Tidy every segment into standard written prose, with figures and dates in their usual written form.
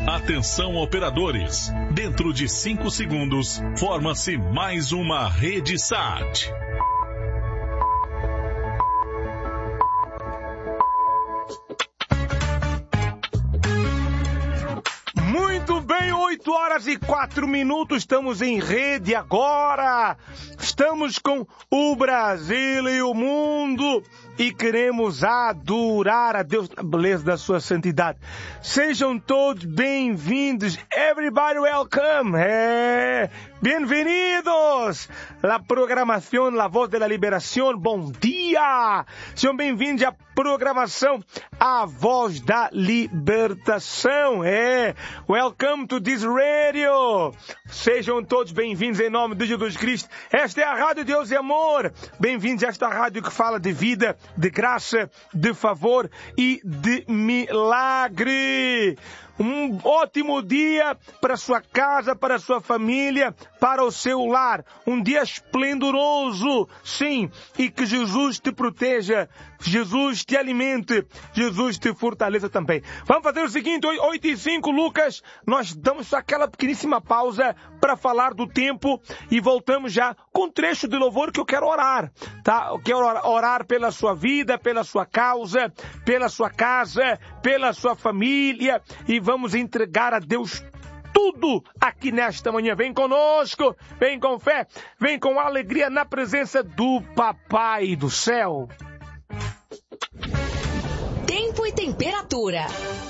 Atenção, operadores. Dentro de 5 segundos, forma-se mais uma rede SAT. Muito bem, 8h04, estamos em rede agora. Estamos com o Brasil e o mundo e queremos adorar a Deus na beleza da sua santidade. Sejam todos bem-vindos. Everybody welcome. Bem-vindos. La programação, la voz de la liberação. Bom dia. Sejam bem-vindos à programação A Voz da Libertação. Welcome to this radio. Sejam todos bem-vindos em nome de Jesus Cristo. Esta é a Rádio Deus e Amor. Bem-vindos a esta rádio que fala de vida, de graça, de favor e de milagre. Um ótimo dia para a sua casa, para a sua família, para o seu lar. Um dia esplendoroso, sim, e que Jesus te proteja, Jesus te alimente, Jesus te fortaleça também. Vamos fazer o seguinte, 8h05, Lucas, nós damos só aquela pequeníssima pausa para falar do tempo e voltamos já com um trecho de louvor que eu quero orar, tá? Eu quero orar pela sua vida, pela sua causa, pela sua casa, pela sua família e vamos entregar a Deus tudo aqui nesta manhã. Vem conosco, vem com fé, vem com alegria na presença do Papai do Céu. Tempo e temperatura.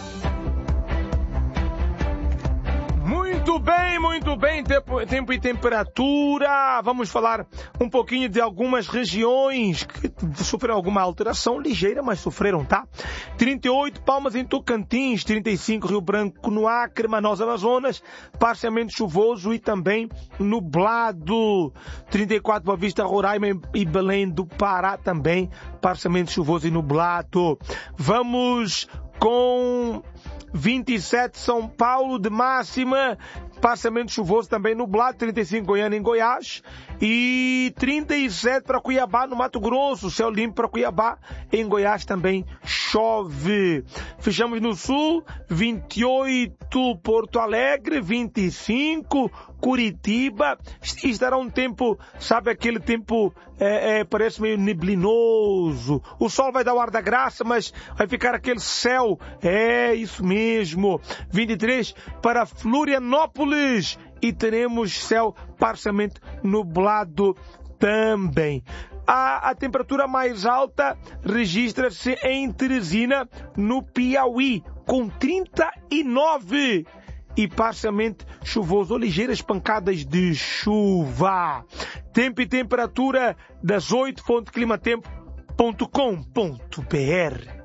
Muito bem, tempo e temperatura. Vamos falar um pouquinho de algumas regiões que sofreram alguma alteração ligeira, mas sofreram, tá? 38 Palmas em Tocantins, 35 Rio Branco no Acre, Manaus, Amazonas, parcialmente chuvoso e também nublado. 34 Boa Vista, Roraima e Belém do Pará também, parcialmente chuvoso e nublado. Vamos com 27 São Paulo de máxima, parcialmente chuvoso também nublado, 35 Goiânia em Goiás e 37 para Cuiabá no Mato Grosso, céu limpo para Cuiabá, em Goiás também chove. Fechamos no sul, 28 Porto Alegre, 25 Curitiba, estará um tempo, sabe aquele tempo, parece meio neblinoso, o sol vai dar o ar da graça, mas vai ficar aquele céu, isso mesmo, 23 para Florianópolis e teremos céu parcialmente nublado também. A temperatura mais alta registra-se em Teresina, no Piauí, com 39 e parcialmente chuvoso ou ligeiras pancadas de chuva. Tempo e temperatura das 8, fonteclimatempo.com.br.